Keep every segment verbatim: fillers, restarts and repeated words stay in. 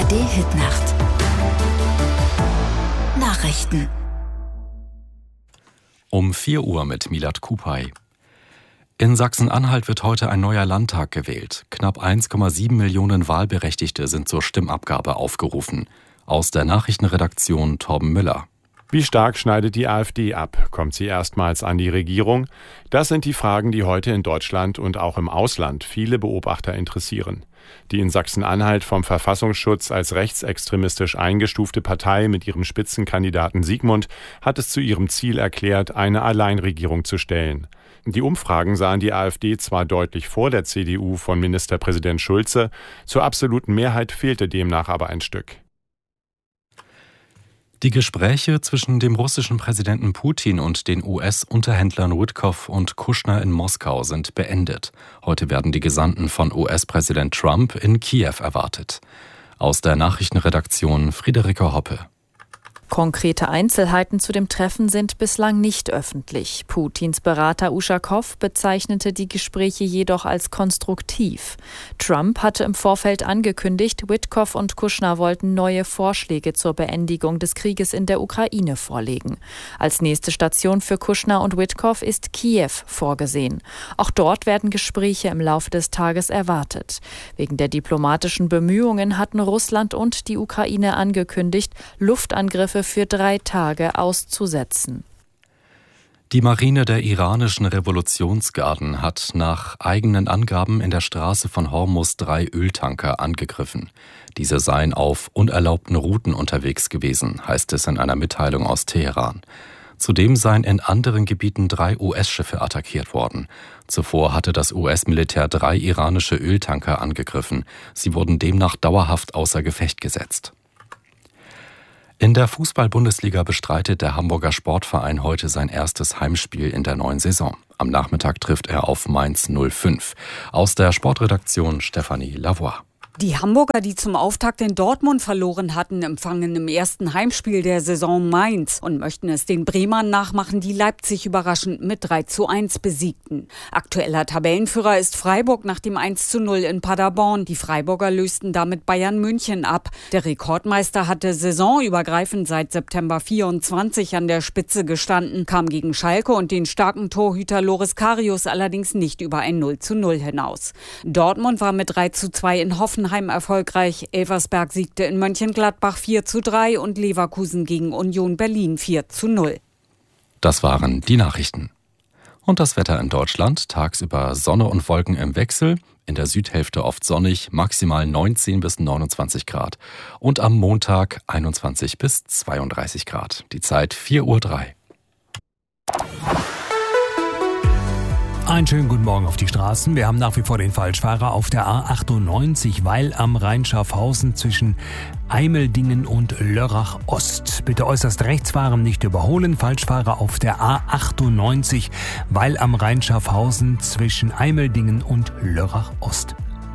R D-Hitnacht. Nachrichten. Um vier Uhr mit Milad Kupay. In Sachsen-Anhalt wird heute ein neuer Landtag gewählt. Knapp eins Komma sieben Millionen Wahlberechtigte sind zur Stimmabgabe aufgerufen. Aus der Nachrichtenredaktion Torben Müller. Wie stark schneidet die AfD ab? Kommt sie erstmals an die Regierung? Das sind die Fragen, die heute in Deutschland und auch im Ausland viele Beobachter interessieren. Die in Sachsen-Anhalt vom Verfassungsschutz als rechtsextremistisch eingestufte Partei mit ihrem Spitzenkandidaten Sigmund hat es zu ihrem Ziel erklärt, eine Alleinregierung zu stellen. Die Umfragen sahen die AfD zwar deutlich vor der C D U von Ministerpräsident Schulze, zur absoluten Mehrheit fehlte demnach aber ein Stück. Die Gespräche zwischen dem russischen Präsidenten Putin und den U S-Unterhändlern Witkoff und Kushner in Moskau sind beendet. Heute werden die Gesandten von U S-Präsident Trump in Kiew erwartet. Aus der Nachrichtenredaktion Friederike Hoppe. Konkrete Einzelheiten zu dem Treffen sind bislang nicht öffentlich. Putins Berater Uschakow bezeichnete die Gespräche jedoch als konstruktiv. Trump hatte im Vorfeld angekündigt, Witkoff und Kushner wollten neue Vorschläge zur Beendigung des Krieges in der Ukraine vorlegen. Als nächste Station für Kushner und Witkoff ist Kiew vorgesehen. Auch dort werden Gespräche im Laufe des Tages erwartet. Wegen der diplomatischen Bemühungen hatten Russland und die Ukraine angekündigt, Luftangriffe für drei Tage auszusetzen. Die Marine der iranischen Revolutionsgarden hat nach eigenen Angaben in der Straße von Hormuz drei Öltanker angegriffen. Diese seien auf unerlaubten Routen unterwegs gewesen, heißt es in einer Mitteilung aus Teheran. Zudem seien in anderen Gebieten drei U S-Schiffe attackiert worden. Zuvor hatte das U S-Militär drei iranische Öltanker angegriffen. Sie wurden demnach dauerhaft außer Gefecht gesetzt. In der Fußball-Bundesliga bestreitet der Hamburger Sportverein heute sein erstes Heimspiel in der neuen Saison. Am Nachmittag trifft er auf Mainz null fünf. Aus der Sportredaktion Stefanie Lavoie. Die Hamburger, die zum Auftakt in Dortmund verloren hatten, empfangen im ersten Heimspiel der Saison Mainz und möchten es den Bremern nachmachen, die Leipzig überraschend mit drei zu eins besiegten. Aktueller Tabellenführer ist Freiburg nach dem eins zu null in Paderborn. Die Freiburger lösten damit Bayern München ab. Der Rekordmeister hatte saisonübergreifend seit September vierundzwanzig an der Spitze gestanden, kam gegen Schalke und den starken Torhüter Loris Karius allerdings nicht über ein null zu null hinaus. Dortmund war mit drei zu zwei in Hoffenheim erfolgreich. Elversberg siegte in Mönchengladbach vier zu drei und Leverkusen gegen Union Berlin vier zu null. Das waren die Nachrichten. Und das Wetter in Deutschland: tagsüber Sonne und Wolken im Wechsel, in der Südhälfte oft sonnig, maximal neunzehn bis neunundzwanzig Grad. Und am Montag einundzwanzig bis zweiunddreißig Grad. Die Zeit vier Uhr drei. Einen schönen guten Morgen auf die Straßen. Wir haben nach wie vor den Falschfahrer auf der A achtundneunzig, Weil am Rhein Schaffhausen zwischen Eimeldingen und Lörrach Ost. Bitte äußerst rechts fahren, nicht überholen. Falschfahrer auf der A achtundneunzig, Weil am Rhein Schaffhausen zwischen Eimeldingen und Lörrach Ost.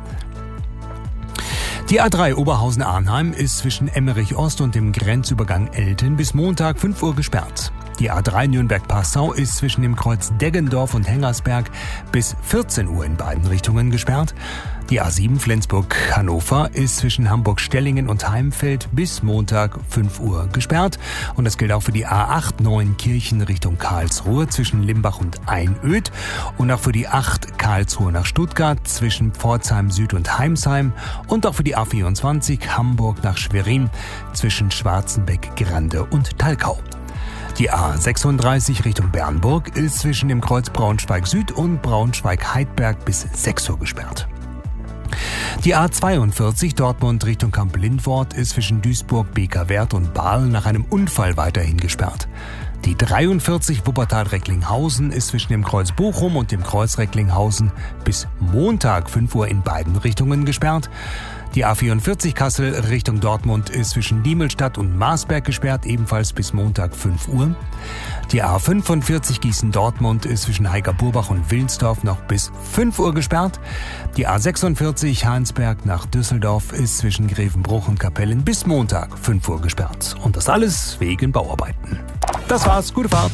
Die A drei Oberhausen-Arnheim ist zwischen Emmerich Ost und dem Grenzübergang Elten bis Montag fünf Uhr gesperrt. Die A drei Nürnberg-Passau ist zwischen dem Kreuz Deggendorf und Hengersberg bis vierzehn Uhr in beiden Richtungen gesperrt. Die A sieben Flensburg-Hannover ist zwischen Hamburg-Stellingen und Heimfeld bis Montag fünf Uhr gesperrt. Und das gilt auch für die A acht Neuenkirchen Richtung Karlsruhe zwischen Limbach und Einöd. Und auch für die acht Karlsruhe nach Stuttgart zwischen Pforzheim Süd und Heimsheim. Und auch für die A vierundzwanzig Hamburg nach Schwerin zwischen Schwarzenbeck, Grande und Talkau. Die A sechsunddreißig Richtung Bernburg ist zwischen dem Kreuz Braunschweig Süd und Braunschweig-Heidberg bis sechs Uhr gesperrt. Die A zweiundvierzig Dortmund Richtung Kamp-Lindwort ist zwischen Duisburg, Bekerwerth und Baal nach einem Unfall weiterhin gesperrt. Die dreiundvierzig Wuppertal-Recklinghausen ist zwischen dem Kreuz Bochum und dem Kreuz Recklinghausen bis Montag fünf Uhr in beiden Richtungen gesperrt. Die A vierundvierzig Kassel Richtung Dortmund ist zwischen Diemelstadt und Marsberg gesperrt, ebenfalls bis Montag fünf Uhr. Die A fünfundvierzig Gießen-Dortmund ist zwischen Heiger-Burbach und Wilnsdorf noch bis fünf Uhr gesperrt. Die A sechsundvierzig Heinsberg nach Düsseldorf ist zwischen Grevenbruch und Kapellen bis Montag fünf Uhr gesperrt. Und das alles wegen Bauarbeiten. Das war's, gute Fahrt.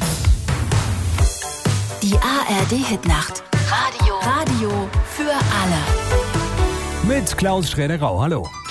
Die A R D-Hitnacht. Radio. Radio für alle. Mit Klaus Schräder-Rau. Hallo.